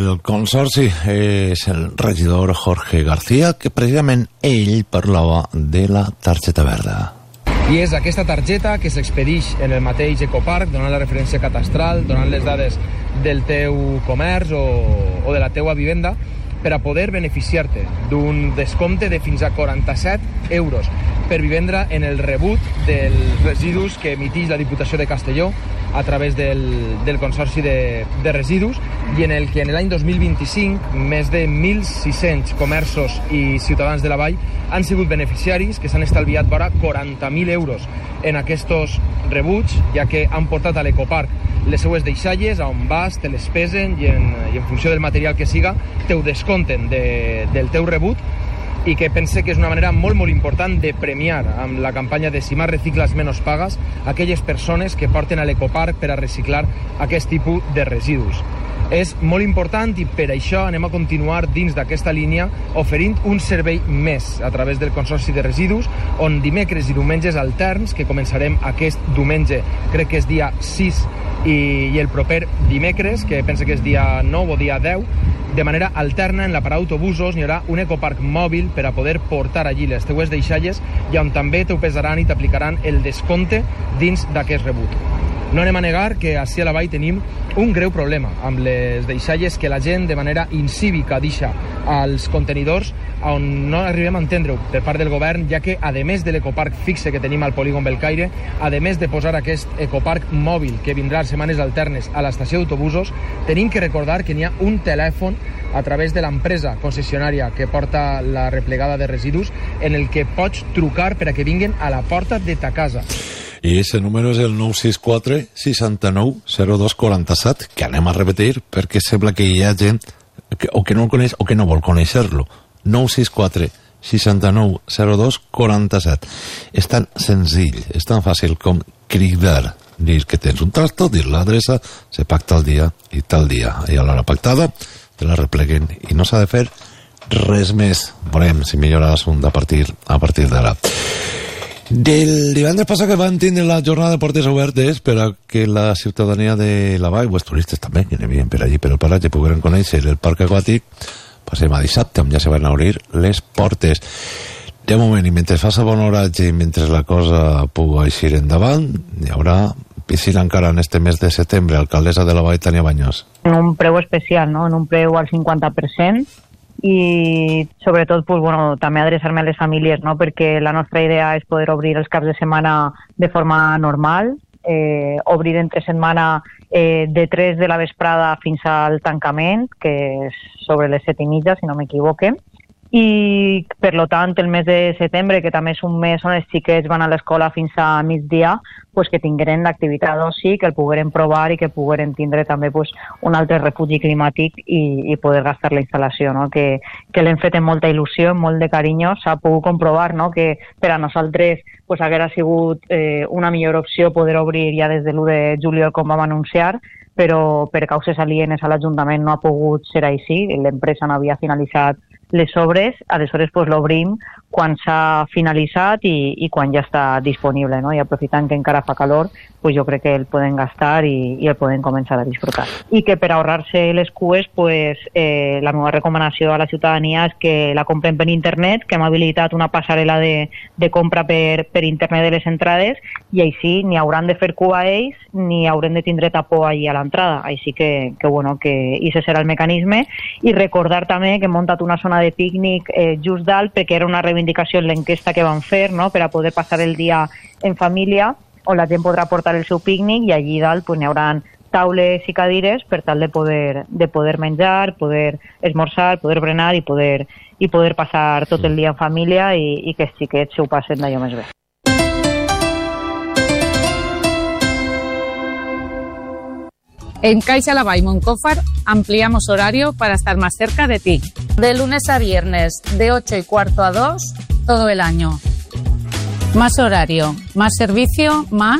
del Consorci és el regidor Jorge García, que precisament ell parlava de la targeta verda. I és aquesta targeta que s'expedix en el mateix ecoparc, donant la referència catastral, donant les dades del teu comerç o de la teua vivenda, per a poder beneficiar-te d'un descompte de fins a 47 euros per vivenda en el rebut dels residus que emiteix la Diputació de Castelló a través del Consorci de Residus, i en el que en l'any 2025 més de 1.600 comerços i ciutadans de la vall han sigut beneficiaris que s'han estalviat vora 40.000 euros en aquests rebuts, ja que han portat a l'ecoparc les seues deixalles, a on vas, te les pesen i en funció del material que siga, te ho descompten del teu rebut, i que pense que és una manera molt, molt important de premiar amb la campanya de Si más reciclas, menos pagas aquelles persones que porten a l'ecoparc per a reciclar aquest tipus de residus. És molt important i per això anem a continuar dins d'aquesta línia oferint un servei més a través del Consorci de Residus, on dimecres i diumenges alterns, que començarem aquest diumenge, crec que és dia 6, i el proper dimecres, que pense que és dia 9 o dia 10, de manera alterna en la parada d'autobusos n'hi haurà un ecoparc mòbil per a poder portar allí les teues deixalles i on també t'ho pesaran i t'aplicaran el descompte dins d'aquest rebut. No anem a negar que ací a la vall tenim un greu problema amb les deixalles que la gent de manera incívica deixa als contenidors, on no arribem a entendre-ho per part del govern, ja que a més de l'ecoparc fixe que tenim al polígon Belcaire, a més de posar aquest ecoparc mòbil que vindrà setmanes alternes a l'estació d'autobusos, tenim que recordar que n'hi ha un telèfon a través de l'empresa concessionària que porta la replegada de residus en el que pots trucar per a que vinguen a la porta de ta casa. I aquest número és el 964 69 02 47, que anem a repetir perquè sembla que hi ha gent que no el coneix o que no vol conèixer-lo. 964 69 02 47. És tan senzill, és tan fàcil com cridar, dir que tens un trasto, dir l'adreça, se pacta el dia i tal dia. I a l'hora pactada te la repleguen i no s'ha de fer res més. Veurem si millora l'assumpte a partir d'ara. Del divendres passat que van tindre la jornada de portes obertes per a que la ciutadania de la vall, o els turistes també, que n'hi per allí, per el paratge, pogueren conèixer el parc aquàtic, passem a dissabte, on ja se van obrir les portes. De moment, i mentre fa bon oratge i mentre la cosa pugui eixir endavant, hi haurà piscina encara en este mes de setembre. Alcaldessa de la vall, Tania Baños. En un preu especial, no? En un preu al 50%, i sobretot pues, bueno, també adreçar-me a les famílies, no? Perquè la nostra idea és poder obrir els caps de setmana de forma normal, obrir entre setmana de 3 de la vesprada fins al tancament, que és sobre les 7:30, si no m'equivoque. I, per lo tant, el mes de setembre, que també és un mes on els xiquets van a l'escola fins a migdia, pues que tingueren l'activitat d'oci, que el pogueren provar i que pogueren tindre també pues, un altre refugi climàtic i poder gastar la instal·lació, no? Que l'hem fet amb molta il·lusió, amb molt de carinyo. S'ha pogut comprovar, no? Que per a nosaltres pues, haguera sigut una millor opció poder obrir ja des de l'1 de juliol, com vam anunciar, però per causes alienes a l'Ajuntament no ha pogut ser així. L'empresa no havia finalitzat les obres, aleshores pues, l'obrim quan s'ha finalitzat i quan ja està disponible, no? I aprofitant que encara fa calor, pues, jo crec que el poden gastar i el poden començar a disfrutar. I que per ahorrar-se les cues, pues, la meva recomanació a la ciutadania és que la compren per internet, que hem habilitat una passarel·la de compra per internet de les entrades, i així ni hauran de fer cua ells ni haurem de tindre tapó allí a l'entrada. Així que bueno, que ese serà el mecanisme. I recordar també que hem muntat una zona de pícnic just dalt, perquè era una reivindicació en l'enquesta que van fer, no? Per a poder passar el dia en família, on la gent podrà portar el seu pícnic, i allí dalt pues, n'hi haurà taules i cadires per tal de poder menjar, poder esmorzar, poder berenar i poder passar tot el dia en família i que els xiquets s'ho passen d'allò més bé. En Caixa Lavall Moncófar ampliamos horario para estar más cerca de ti. De lunes a viernes, de 8:15 a 2, todo el año. Más horario, más servicio, más...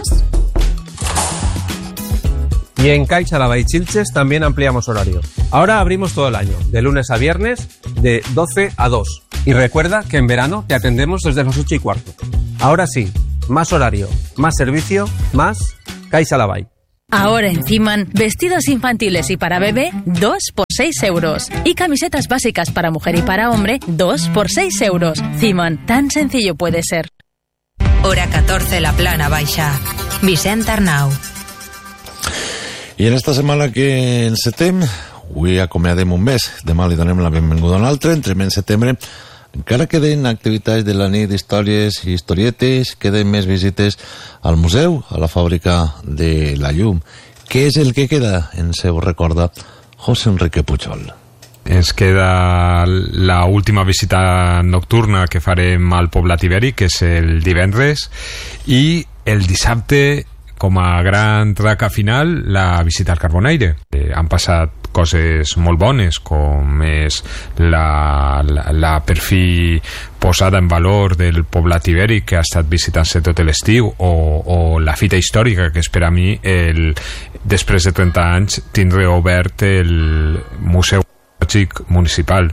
Y en Caixa Lavall Xilxes también ampliamos horario. Ahora abrimos todo el año, de lunes a viernes, de 12 a 2. Y recuerda que en verano te atendemos desde las 8:15. Ahora sí, más horario, más servicio, más Caixa Lavall. Ahora en Ciman, vestidos infantiles y para bebé, 2 por 6 euros. Y camisetas básicas para mujer y para hombre, 2 por 6 euros. Ciman, tan sencillo puede ser. Hora 14, la Plana Baixa. Vicent Arnau. I en esta setmana que encetem, avui acomiadem un mes, demà li donem la benvinguda a un altre, entrem en setembre, encara queden activitats de la nit d'històries i historietes, queden més visites al museu, a la fàbrica de la llum. Què és el que queda? Ens ho recorda José Enrique Pujol. Ens queda la última visita nocturna que farem al Poblat Ibèric, que és el divendres, i el dissabte, com a gran traca final, la visita al Carbonaire. Han passat coses molt bones, com és la perfil posada en valor del Poblat Ibèric, que ha estat visitant-se tot l'estiu, o la fita històrica, que és per a mi, després de 30 anys, tindre obert el Museu Municipal.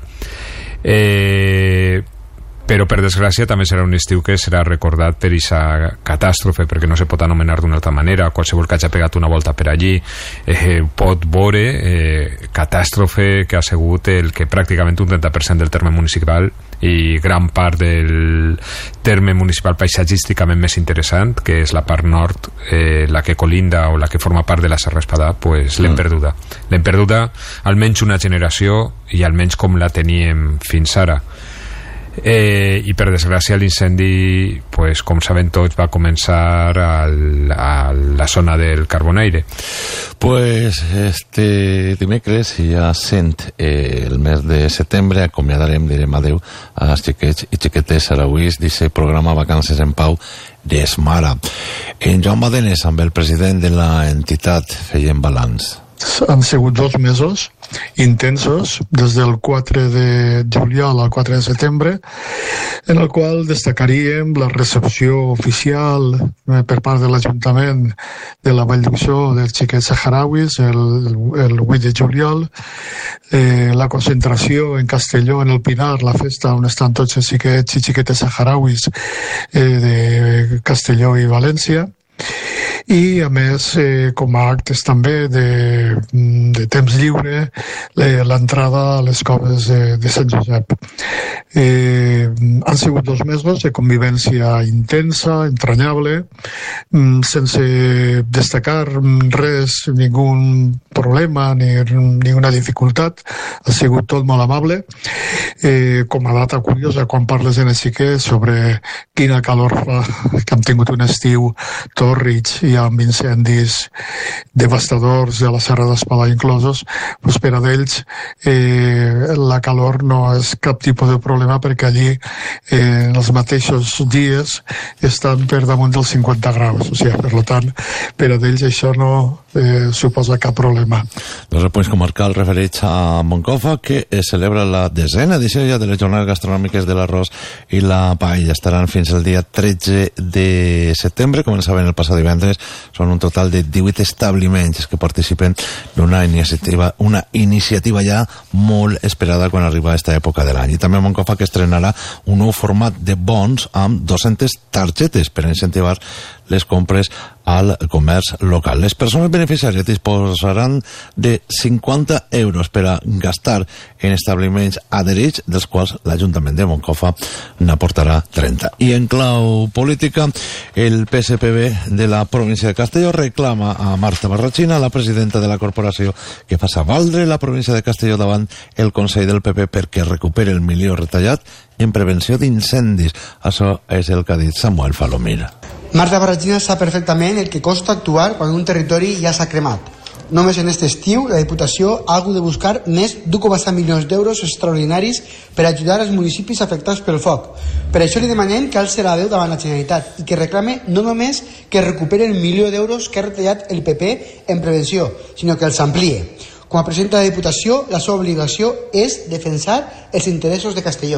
Però per desgràcia també serà un estiu que serà recordat per aquesta catàstrofe, perquè no se pot anomenar d'una altra manera. Qualsevol que hagi pegat una volta per allí pot veure catàstrofe que ha sigut el que pràcticament un 30% del terme municipal i gran part del terme municipal paisatgísticament més interessant, que és la part nord, la que colinda o la que forma part de la Serra Espadà, pues l'hem perduda. L'hem perduda almenys una generació i almenys com la teníem fins ara. I per desgràcia l'incendi, pues, com saben tots, va començar a la zona del Carbonaire. Pues este dimecres, ja sent el mes de setembre, acomiadarem, direm adeu als xiquets i xiquetes sarauís d'aquest programa Vacances en Pau d'Esmara. En Joan Badenes, amb el president de la entitat, feien balanç. Han sigut 2 mesos intensos, des del 4 de juliol al 4 de setembre, en el qual destacaríem la recepció oficial per part de l'Ajuntament de la Vall d'Uixó dels xiquets saharauis el 8 de juliol, la concentració en Castelló, en el Pinar, la festa on estan tots els xiquets i xiquetes saharauis de Castelló i València, i a més com a actes també de temps lliure, l'entrada a les coves de Sant Josep. Han sigut 2 mesos de convivència intensa, entranyable, sense destacar res, ningun problema ni ninguna dificultat. Ha sigut tot molt amable. Com a data curiosa, quan parles en els xiquets sobre quina calor fa, que hem tingut un estiu tòrrid i amb incendis devastadors a la Serra d'Espadà inclosos, doncs per a ells la calor no és cap tipus de problema, perquè allí en els mateixos dies estan per damunt dels 50 graus, o sigui, per tant, per a ells això no suposa cap problema. Doncs el Punts Comarcal refereix a Moncofa, que celebra la 10ª edició ja de les jornades gastronòmiques de l'arròs i la paella. Estaran fins al dia 13 de setembre, començaven el passat divendres. Són un total de 18 establiments que participen d'una iniciativa ja molt esperada quan arriba a aquesta època de l'any. I també Moncofa, que estrenarà un nou format de bons amb 200 targetes per incentivar les compres al comerç local. Les persones beneficiàries disposaran de 50 euros per a gastar en establiments adherits, dels quals l'Ajuntament de Moncofa n'aportarà 30. I en clau política, el PSPB de la província de Castelló reclama a Marta Barrachina, la presidenta de la corporació, que faça valdre la província de Castelló davant el Consell del PP perquè recuperi el milió retallat en prevenció d'incendis. Això és el que ha dit Samuel Falomir. Marta Barrachina sap perfectament el que costa actuar quan un territori ja s'ha cremat. Només en aquest estiu la Diputació ha hagut de buscar més d'1,7 milions d'euros extraordinaris per ajudar els municipis afectats pel foc. Per això li demanem que alci la veu davant la Generalitat i que reclame no només que recuperi el milió d'euros que ha retallat el PP en prevenció, sinó que els amplie. Com a presidenta de la Diputació, la seva obligació és defensar els interessos de Castelló.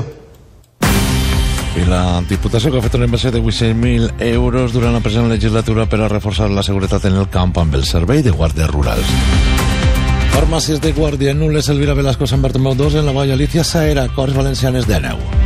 I la Diputació, que ha fet una inversió de 800.000 euros durant la present legislatura per a reforçar la seguretat en el camp amb el servei de guàrdies rurals. Farmàcies de guàrdia nules, Elvira Velasco, Sant Bartomeu 2, en la Vall Alicia, Saera, Corts Valencianes de Neu.